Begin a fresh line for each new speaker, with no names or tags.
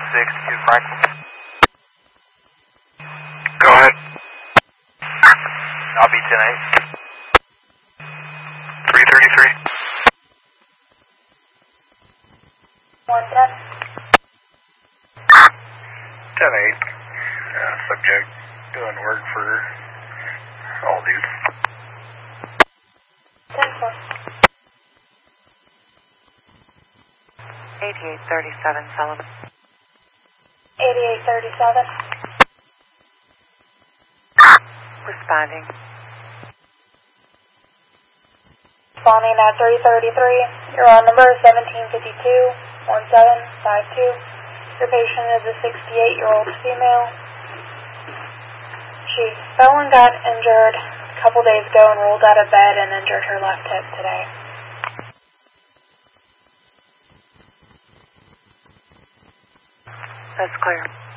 62 Franklin. Go ahead. I'll be 10-8. 333.
110.
10-8. Subject doing work for Aldi's.
10-4.
8837 Sullivan.
8837.
Responding.
Responding at 333. You're on number 1752-1752. Your patient is a 68-year-old female. She fell and got injured a couple days ago and rolled out of bed and injured her left hip today.
That's clear.